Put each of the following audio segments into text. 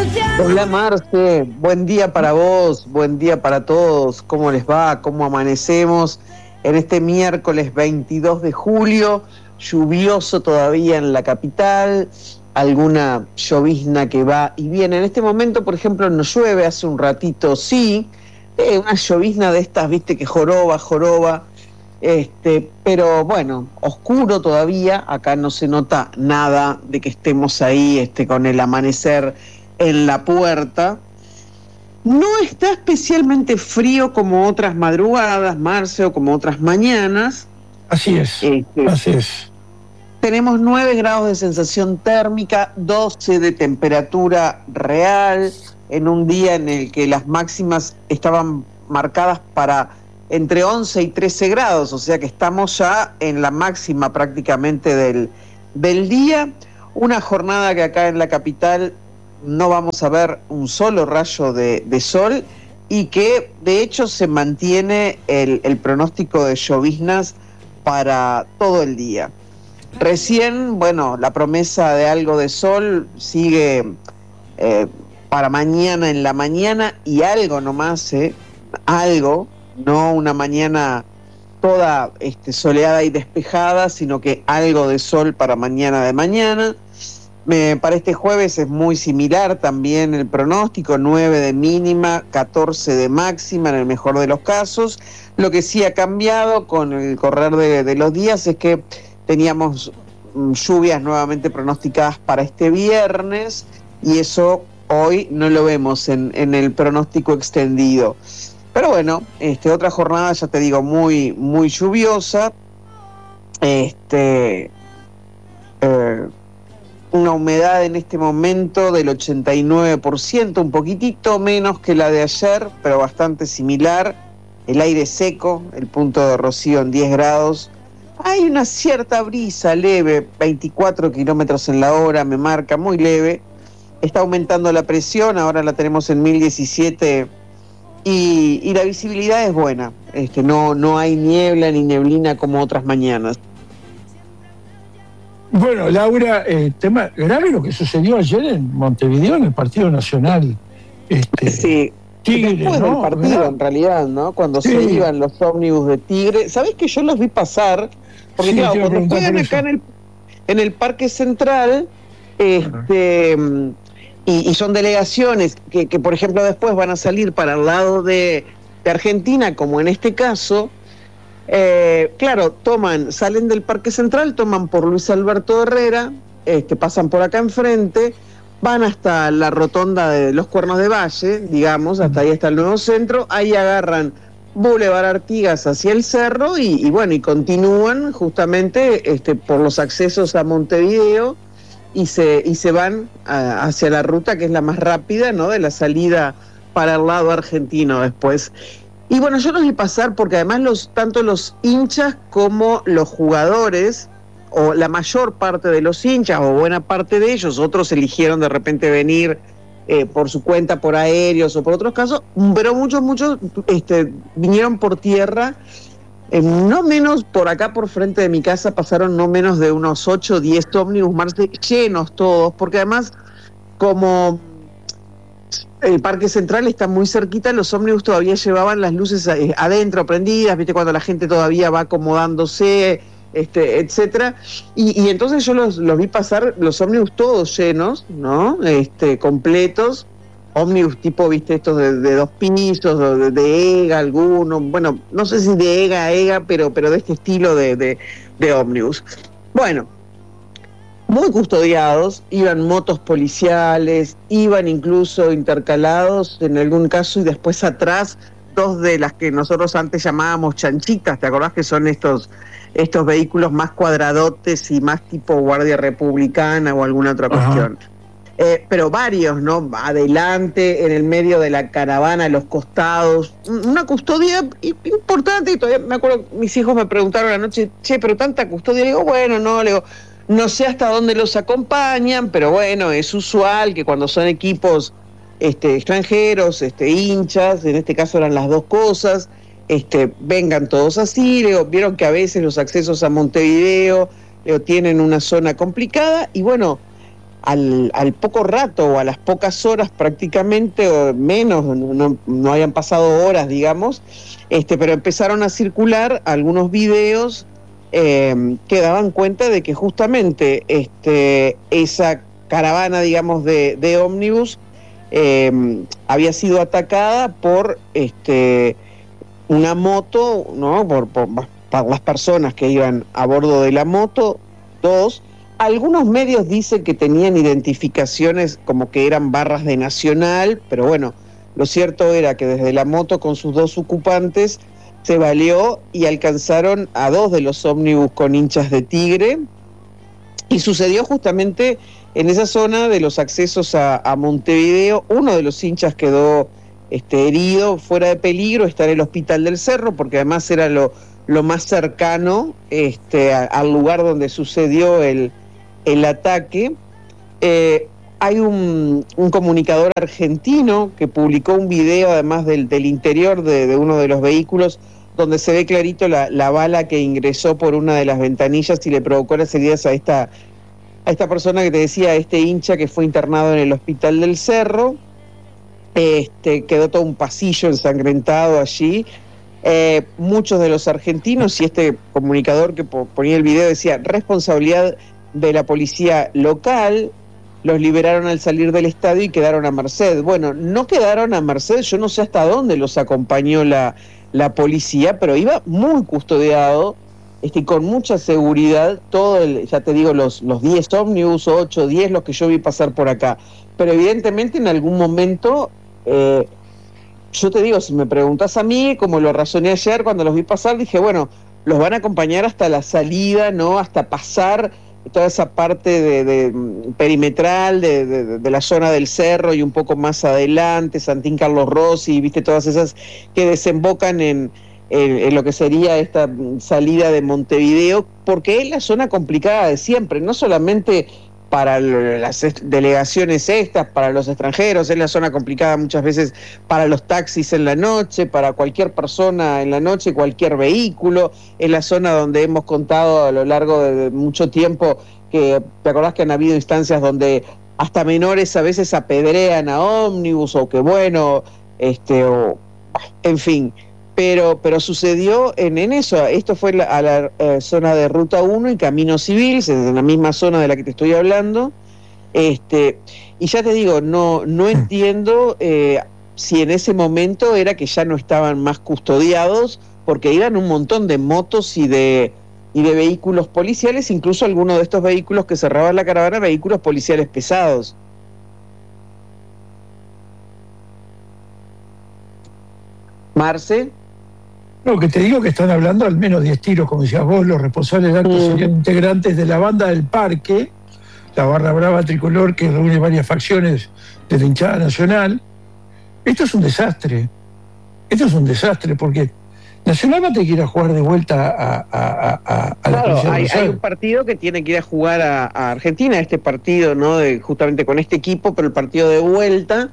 Hola Marce, buen día para vos, buen día para todos. ¿Cómo les va? ¿Cómo amanecemos en este miércoles 22 de julio? Lluvioso todavía en la capital, alguna llovizna que va y viene. En este momento, por ejemplo, no llueve, hace un ratito sí, una llovizna de estas, viste, que joroba, pero bueno, oscuro todavía, acá no se nota nada de que estemos ahí, con el amanecer en la puerta. No está especialmente frío como otras madrugadas, Marce, o como otras mañanas. Así es, así es. Tenemos 9 grados de sensación térmica, 12 de temperatura real, en un día en el que las máximas estaban marcadas para entre 11 y 13 grados, o sea que estamos ya en la máxima prácticamente del día. Una jornada que acá en la capital no vamos a ver un solo rayo de sol y que de hecho se mantiene el pronóstico de lloviznas para todo el día. Recién, bueno, la promesa de algo de sol sigue para mañana en la mañana y algo nomás, algo, no una mañana toda soleada y despejada, sino que algo de sol para mañana de mañana. Para este jueves es muy similar también el pronóstico, 9 de mínima, 14 de máxima en el mejor de los casos. Lo que sí ha cambiado con el correr de los días es que teníamos lluvias nuevamente pronosticadas para este viernes y eso hoy no lo vemos en el pronóstico extendido. Pero bueno, otra jornada, ya te digo, muy, muy lluviosa. Una humedad en este momento del 89%, un poquitito menos que la de ayer, pero bastante similar. El aire seco, el punto de rocío en 10 grados. Hay una cierta brisa leve, 24 kilómetros en la hora, me marca, muy leve. Está aumentando la presión, ahora la tenemos en 1017 y la visibilidad es buena. No hay niebla ni neblina como otras mañanas. Bueno, Laura, tema grave lo que sucedió ayer en Montevideo, en el Partido Nacional. Sí, Tigre, después ¿no? del partido, ¿verdad? En realidad, ¿no? Cuando sí. Se iban los ómnibus de Tigre. ¿Sabés que yo los vi pasar? Porque sí, claro, cuando juegan acá en el Parque Central, y son delegaciones que, por ejemplo, después van a salir para el lado de Argentina, como en este caso. Claro, salen del Parque Central, toman por Luis Alberto Herrera, pasan por acá enfrente, van hasta la rotonda de los Cuernos de Valle, digamos, hasta ahí está el nuevo centro, ahí agarran Boulevard Artigas hacia el cerro y bueno, y continúan justamente por los accesos a Montevideo y se van hacia la ruta que es la más rápida, ¿no? De la salida para el lado argentino después. Y bueno, yo los vi pasar porque además tanto los hinchas como los jugadores, o la mayor parte de los hinchas, o buena parte de ellos, otros eligieron de repente venir por su cuenta, por aéreos o por otros casos, pero muchos vinieron por tierra. No menos, por acá por frente de mi casa pasaron no menos de unos 8 o 10 ómnibus, Marce, llenos todos, porque además como el Parque Central está muy cerquita, los ómnibus todavía llevaban las luces adentro prendidas, viste, cuando la gente todavía va acomodándose, etcétera, y entonces yo los vi pasar, los ómnibus todos llenos, ¿no? Completos, ómnibus tipo, viste, estos de 2 pisos, de EGA algunos, bueno, no sé si de EGA a EGA, pero de este estilo de ómnibus. Bueno, muy custodiados, iban motos policiales, iban incluso intercalados en algún caso y después atrás 2 de las que nosotros antes llamábamos chanchitas, ¿te acordás que son estos vehículos más cuadradotes y más tipo guardia republicana o alguna otra cuestión? Pero varios, ¿no? Adelante, en el medio de la caravana, a los costados, una custodia importante. Y todavía me acuerdo, mis hijos me preguntaron anoche, pero tanta custodia. Le digo, bueno, no sé hasta dónde los acompañan, pero bueno, es usual que cuando son equipos extranjeros, hinchas, en este caso eran las dos cosas, vengan todos así. Vieron que a veces los accesos a Montevideo tienen una zona complicada y bueno, al poco rato o a las pocas horas prácticamente, o menos, no hayan pasado horas, digamos, pero empezaron a circular algunos videos que daban cuenta de que justamente esa caravana, digamos, de ómnibus había sido atacada por una moto, ¿no? Por las personas que iban a bordo de la moto, dos. Algunos medios dicen que tenían identificaciones como que eran barras de Nacional, pero bueno, lo cierto era que desde la moto con sus dos ocupantes se valió y alcanzaron a dos de los ómnibus con hinchas de Tigre, y sucedió justamente en esa zona de los accesos a Montevideo. Uno de los hinchas quedó herido, fuera de peligro, está en el Hospital del Cerro, porque además era lo más cercano al lugar donde sucedió el ataque. Hay un comunicador argentino que publicó un video, además del interior de uno de los vehículos, donde se ve clarito la bala que ingresó por una de las ventanillas y le provocó las heridas a esta persona que te decía, hincha que fue internado en el Hospital del Cerro. Quedó todo un pasillo ensangrentado allí. Muchos de los argentinos, y este comunicador que ponía el video decía, responsabilidad de la policía local, los liberaron al salir del estadio y quedaron a merced. Bueno, no quedaron a merced, yo no sé hasta dónde los acompañó la policía, pero iba muy custodiado, con mucha seguridad, ya te digo, los 10 ómnibus, 8, 10, los que yo vi pasar por acá. Pero evidentemente en algún momento, yo te digo, si me preguntas a mí, como lo razoné ayer cuando los vi pasar, dije, bueno, los van a acompañar hasta la salida, ¿no? Hasta pasar toda esa parte de perimetral de la zona del Cerro y un poco más adelante, Santín Carlos Rossi, viste, todas esas que desembocan en lo que sería esta salida de Montevideo, porque es la zona complicada de siempre, no solamente para las delegaciones para los extranjeros, es la zona complicada muchas veces para los taxis en la noche, para cualquier persona en la noche, cualquier vehículo, es la zona donde hemos contado a lo largo de mucho tiempo que, ¿te acordás que han habido instancias donde hasta menores a veces apedrean a ómnibus, o que bueno, en fin, pero sucedió en eso. Esto fue a la zona de Ruta 1 y Camino Civil, es en la misma zona de la que te estoy hablando, y ya te digo, no entiendo si en ese momento era que ya no estaban más custodiados, porque iban un montón de motos y de vehículos policiales, incluso algunos de estos vehículos que cerraban la caravana, vehículos policiales pesados. Marce. No, que te digo que están hablando al menos 10 tiros, como decías vos. Los responsables del acto serían integrantes de la banda del Parque, la barra brava tricolor que reúne varias facciones de la hinchada nacional. Esto es un desastre, porque Nacional va a tener que ir a jugar de vuelta a la Claro, hay un partido que tiene que ir a jugar a Argentina, este partido, ¿no? Justamente con este equipo, pero el partido de vuelta.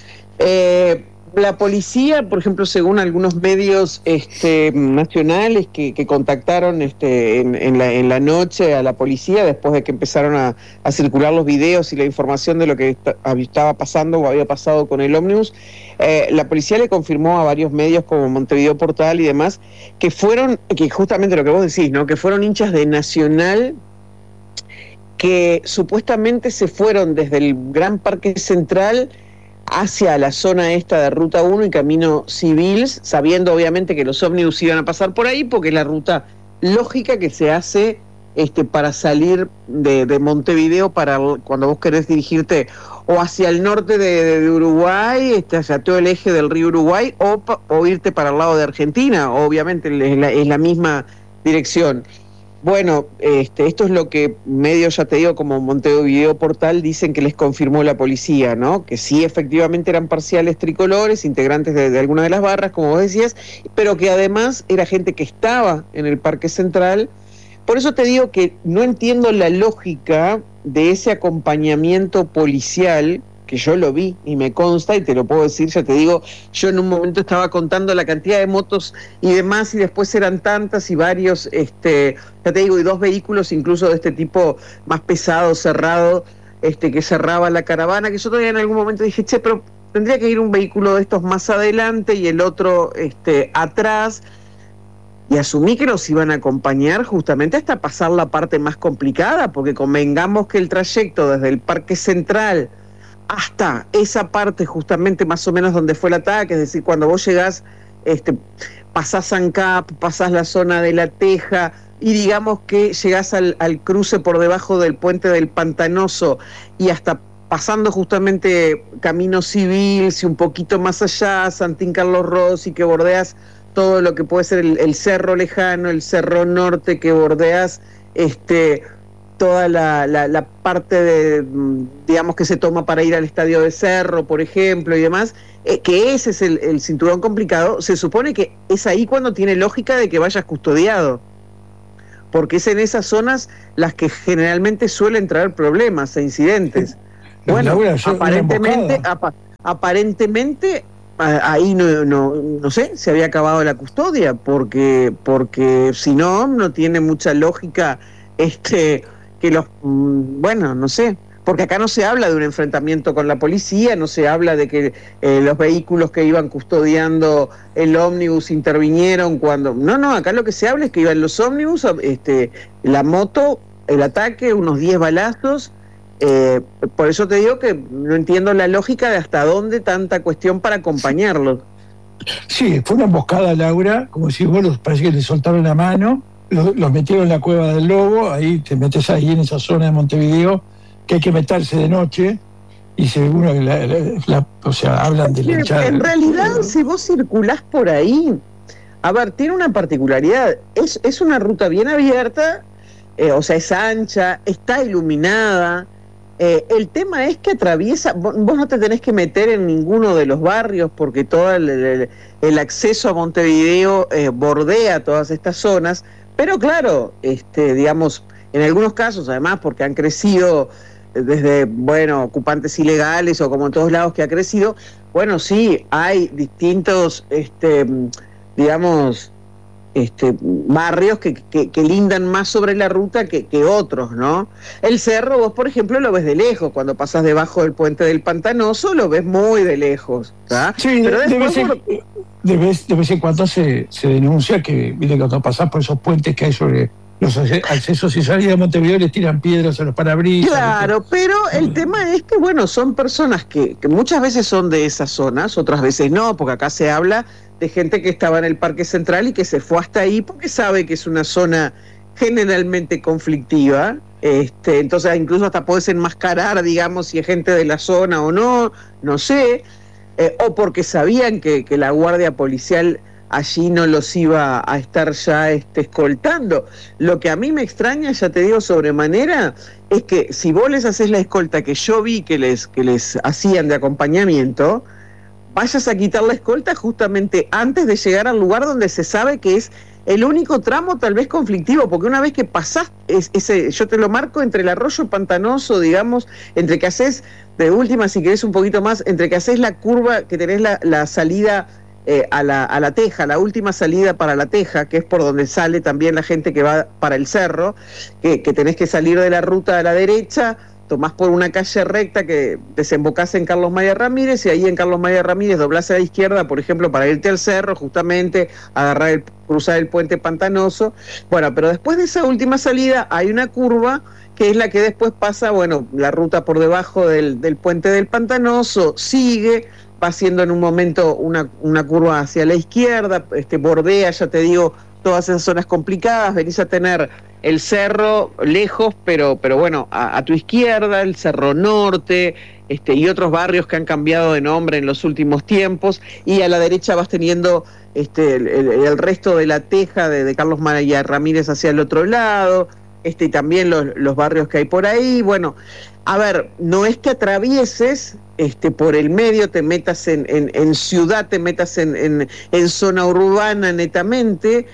La policía, por ejemplo, según algunos medios nacionales que contactaron en la noche a la policía, después de que empezaron a circular los videos y la información de lo que estaba pasando o había pasado con el ómnibus, la policía le confirmó a varios medios como Montevideo Portal y demás, que justamente lo que vos decís, ¿no? Que fueron hinchas de Nacional que supuestamente se fueron desde el Gran Parque Central hacia la zona esta de Ruta 1 y Camino Civil, sabiendo obviamente que los ómnibus iban a pasar por ahí, porque es la ruta lógica que se hace para salir de Montevideo, para cuando vos querés dirigirte o hacia el norte de Uruguay, hacia todo el eje del río Uruguay, o irte para el lado de Argentina, obviamente es la misma dirección. Bueno, esto es lo que medios, ya te digo, como Montevideo Portal, dicen que les confirmó la policía, ¿no? Que sí, efectivamente eran parciales tricolores, integrantes de alguna de las barras, como vos decías, pero que además era gente que estaba en el Parque Central. Por eso te digo que no entiendo la lógica de ese acompañamiento policial, que yo lo vi y me consta y te lo puedo decir, ya te digo, yo en un momento estaba contando la cantidad de motos y demás, y después eran tantas y varios, ya te digo, y dos vehículos incluso de este tipo más pesado, cerrado, que cerraba la caravana, que yo todavía en algún momento dije, che, pero tendría que ir un vehículo de estos más adelante y el otro atrás, y asumí que nos iban a acompañar justamente hasta pasar la parte más complicada, porque convengamos que el trayecto desde el Parque Central hasta esa parte justamente más o menos donde fue el ataque, es decir, cuando vos llegás, pasás ANCAP, pasás la zona de La Teja, y digamos que llegás al cruce por debajo del puente del Pantanoso, y hasta pasando justamente Camino Civil, si un poquito más allá, Santín Carlos Rossi, que bordeas todo lo que puede ser el Cerro Lejano, el Cerro Norte, que bordeas toda la parte de, digamos, que se toma para ir al Estadio de Cerro, por ejemplo, y demás, que ese es el cinturón complicado. Se supone que es ahí cuando tiene lógica de que vayas custodiado, porque es en esas zonas las que generalmente suelen traer problemas e incidentes. Bueno, aparentemente ahí no sé, se había acabado la custodia, porque si no tiene mucha lógica que los, bueno, no sé, porque acá no se habla de un enfrentamiento con la policía, no se habla de que los vehículos que iban custodiando el ómnibus intervinieron cuando... No, acá lo que se habla es que iban los ómnibus, la moto, el ataque, unos 10 balazos. Por eso te digo que no entiendo la lógica de hasta dónde tanta cuestión para acompañarlos. Sí, fue una emboscada, Laura, como si vos parece que le soltaron la mano, los metieron en la Cueva del Lobo, ahí te metes ahí en esa zona de Montevideo, que hay que meterse de noche, y seguro que o sea, hablan de la hinchada. En realidad, si vos circulás por ahí, a ver, tiene una particularidad, es una ruta bien abierta, o sea, es ancha, está iluminada. El tema es que atraviesa, vos no te tenés que meter en ninguno de los barrios porque todo el acceso a Montevideo bordea todas estas zonas, pero claro, digamos, en algunos casos, además, porque han crecido desde, bueno, ocupantes ilegales o como en todos lados que ha crecido, bueno, sí, hay distintos, digamos, barrios que lindan más sobre la ruta que otros, ¿no? El cerro, vos por ejemplo lo ves de lejos, cuando pasas debajo del puente del Pantanoso lo ves muy de lejos, ¿tá? Sí, pero de vez en cuando se denuncia que, mire, cuando pasás por esos puentes que hay sobre los accesos y salidas de Montevideo, les tiran piedras a los parabrisas. Claro, pero el tema es que, bueno, son personas que muchas veces son de esas zonas, otras veces no, porque acá se habla de gente que estaba en el Parque Central y que se fue hasta ahí porque sabe que es una zona generalmente conflictiva, entonces incluso hasta puedes enmascarar, digamos, si es gente de la zona o no sé, o porque sabían que la guardia policial allí no los iba a estar ya escoltando. Lo que a mí me extraña, ya te digo sobremanera, es que si vos les haces la escolta que yo vi que les hacían de acompañamiento, vayas a quitar la escolta justamente antes de llegar al lugar donde se sabe que es el único tramo tal vez conflictivo, porque una vez que pasás, yo te lo marco entre el arroyo Pantanoso, digamos, entre que haces, de última si querés un poquito más, entre que haces la curva, que tenés la salida a la Teja, la última salida para la Teja, que es por donde sale también la gente que va para el cerro, que tenés que salir de la ruta a la derecha, tomás por una calle recta que desembocás en Carlos María Ramírez, y ahí en Carlos María Ramírez doblás a la izquierda, por ejemplo, para irte al cerro, justamente, cruzar el puente Pantanoso. Bueno, pero después de esa última salida hay una curva que es la que después pasa, bueno, la ruta por debajo del puente del Pantanoso, sigue, va haciendo en un momento una curva hacia la izquierda, bordea, ya te digo, todas esas zonas complicadas, venís a tener el cerro lejos, pero bueno, a tu izquierda, el Cerro Norte, y otros barrios que han cambiado de nombre en los últimos tiempos, y a la derecha vas teniendo el resto de la Teja de Carlos María Ramírez hacia el otro lado, y también los barrios que hay por ahí. Bueno, a ver, no es que atravieses por el medio, te metas en ciudad, te metas en zona urbana netamente,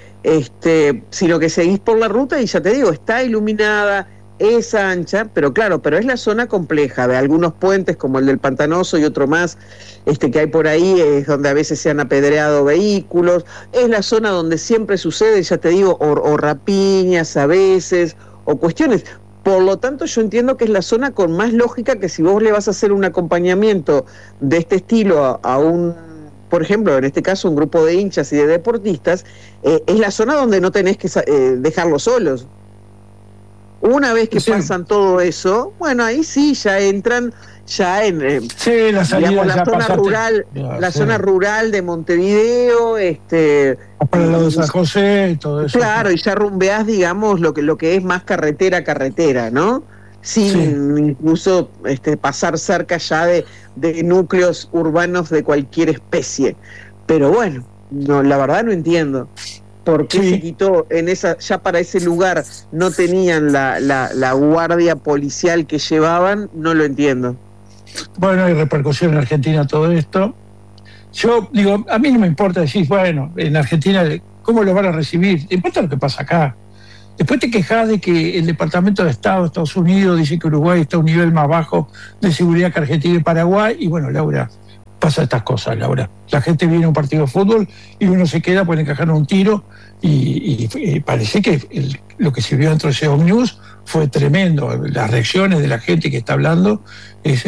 sino que seguís por la ruta y ya te digo, está iluminada, es ancha, pero claro, pero es la zona compleja de algunos puentes como el del Pantanoso y otro más que hay por ahí, es donde a veces se han apedreado vehículos, es la zona donde siempre sucede, ya te digo, o rapiñas a veces, o cuestiones. Por lo tanto, yo entiendo que es la zona con más lógica que si vos le vas a hacer un acompañamiento de este estilo a un, por ejemplo, en este caso, un grupo de hinchas y de deportistas, es la zona donde no tenés que dejarlos solos. Una vez que pasan todo eso, bueno, ahí sí ya entran ya en sí, la salida, digamos, la ya zona pasaste, rural, ya, zona rural de Montevideo, para el lado de San José y todo eso. claro, y ya rumbeás, digamos, lo que es más carretera, ¿no? Sin incluso pasar cerca ya de núcleos urbanos de cualquier especie. Pero bueno, no, la verdad no entiendo. ¿Por qué se quitó ya para ese lugar no tenían la guardia policial que llevaban? No lo entiendo. Bueno, hay repercusión en Argentina todo esto. Yo digo, a mí no me importa decir, bueno, en Argentina, ¿cómo lo van a recibir? Te importa lo que pasa acá. Después te quejas de que el Departamento de Estado de Estados Unidos dice que Uruguay está a un nivel más bajo de seguridad que Argentina y Paraguay. Y bueno, Laura, pasa estas cosas, Laura. La gente viene a un partido de fútbol y uno se queda, puede encajar un tiro y parece que lo que se vio dentro de ese ómnibus fue tremendo. Las reacciones de la gente que está hablando es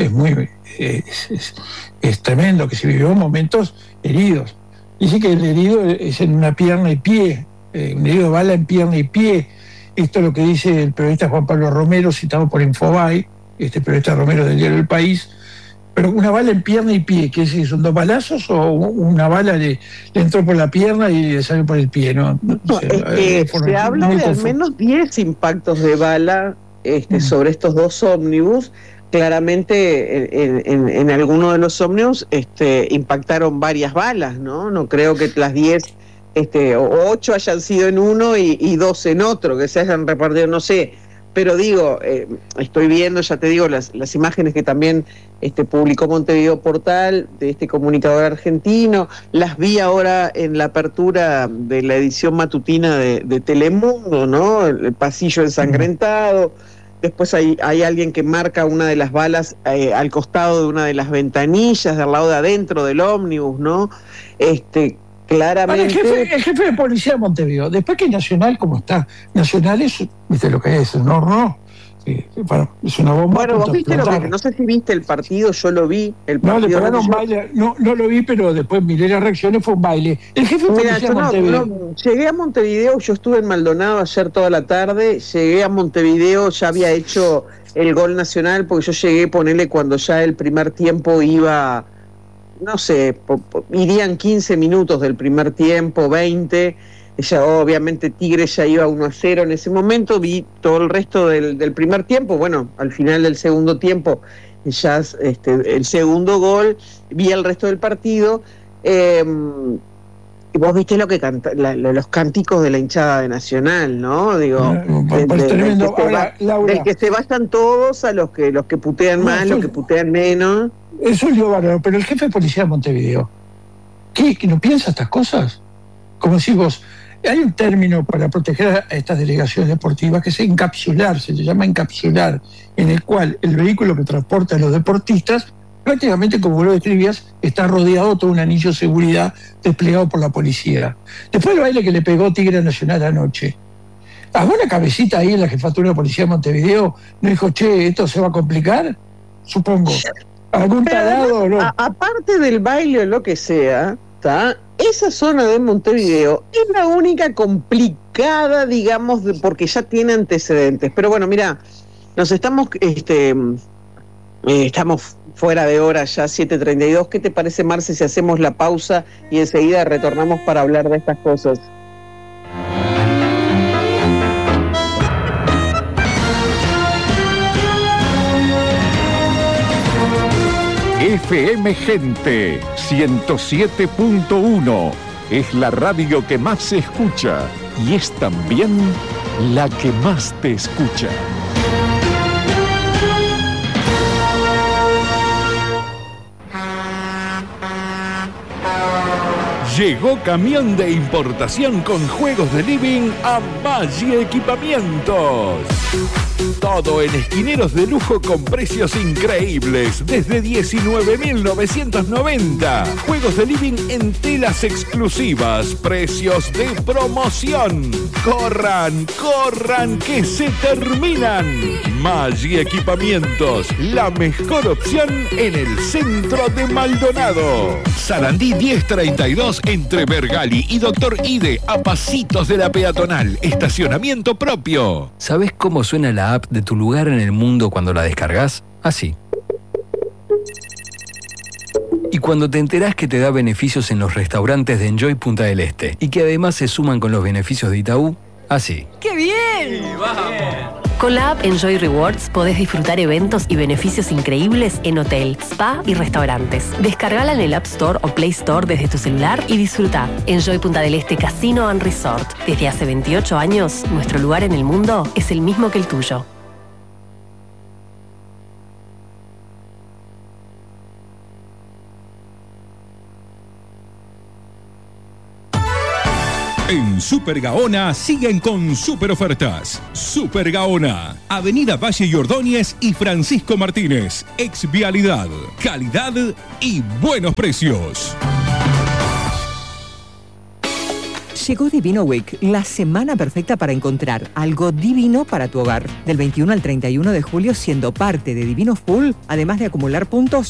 tremendo, que se vivió momentos heridos. Dice que el herido es en una pierna y pie, un herido de bala en pierna y pie. Esto es lo que dice el periodista Juan Pablo Romero, citado por Infobae, periodista Romero del diario El País. Pero una bala en pierna y pie, ¿qué es eso? ¿Son 2 balazos o una bala le entró por la pierna y le salió por el pie? No sé, se habla de al menos 10 impactos de bala sobre estos 2 ómnibus. Claramente en alguno de los ómnibus impactaron varias balas, ¿no? No creo que las 10 o 8 hayan sido en uno y 2 en otro, que se hayan repartido, no sé. Pero digo, estoy viendo, ya te digo, las imágenes que también publicó Montevideo Portal de este comunicador argentino, las vi ahora en la apertura de la edición matutina de Telemundo, ¿no? El pasillo ensangrentado, después hay alguien que marca una de las balas al costado de una de las ventanillas, del lado de adentro del ómnibus, ¿no? Claramente. El jefe de policía de Montevideo, después que Nacional, como está, Nacional es, viste lo que es, un horno, es una bomba. Bueno, vos viste lo que, no sé si viste el partido, yo lo vi, el partido. No, le pegaron baile, no lo vi, pero después miré las reacciones, fue un baile. El jefe de policía de Montevideo. Llegué a Montevideo, yo estuve en Maldonado ayer toda la tarde, llegué a Montevideo, ya había hecho el gol Nacional, porque yo llegué, ponele, cuando ya el primer tiempo iba, no sé, irían 15 minutos del primer tiempo, 20, ya obviamente Tigre ya iba 1-0 en ese momento, vi todo el resto del primer tiempo, bueno, al final del segundo tiempo, ya el segundo gol, vi el resto del partido, y vos viste lo que los cánticos de la hinchada de Nacional, ¿no? Digo, del que se vayan todos a los que putean más, los que putean menos. Eso es lo bárbaro, pero el jefe de policía de Montevideo, ¿qué no piensa estas cosas? Como decís vos, hay un término para proteger a estas delegaciones deportivas que es encapsular, se le llama encapsular, en el cual el vehículo que transporta a los deportistas, prácticamente como vos lo describías, está rodeado todo un anillo de seguridad desplegado por la policía. Después del baile que le pegó Tigre Nacional anoche, ¿alguna cabecita ahí en la jefatura de policía de Montevideo no dijo, che, esto se va a complicar? Supongo. ¿Algún tarado? No. Aparte del baile o lo que sea, esa zona de Montevideo es la única complicada, digamos, porque ya tiene antecedentes. Pero bueno, mira, nos estamos fuera de hora ya, 7:32. ¿Qué te parece, Marce, si hacemos la pausa y enseguida retornamos para hablar de estas cosas? FM Gente 107.1 es la radio que más se escucha y es también la que más te escucha. Llegó camión de importación con juegos de living a Valle Equipamientos. Todo en esquineros de lujo con precios increíbles, desde 19.990. Juegos de living en telas exclusivas, precios de promoción. ¡Corran, corran, que se terminan! Maggi Equipamientos, la mejor opción en el centro de Maldonado. Sarandí 1032 entre Bergali y Doctor Ide, a pasitos de la peatonal. Estacionamiento propio. ¿Sabés cómo suena la app de tu lugar en el mundo cuando la descargas? Así. Y cuando te enterás que te da beneficios en los restaurantes de Enjoy Punta del Este y que además se suman con los beneficios de Itaú, así. ¡Qué bien! ¡Vamos! Con la app Enjoy Rewards podés disfrutar eventos y beneficios increíbles en hotel, spa y restaurantes. Descargala en el App Store o Play Store desde tu celular y disfruta. Enjoy Punta del Este Casino and Resort. Desde hace 28 años, nuestro lugar en el mundo es el mismo que el tuyo. En Super Gaona siguen con super ofertas. Super Gaona, Avenida Valle y Ordóñez y Francisco Martínez. Exvialidad, calidad y buenos precios. Llegó Divino Week, la semana perfecta para encontrar algo divino para tu hogar. Del 21 al 31 de julio, siendo parte de Divino Full, además de acumular puntos,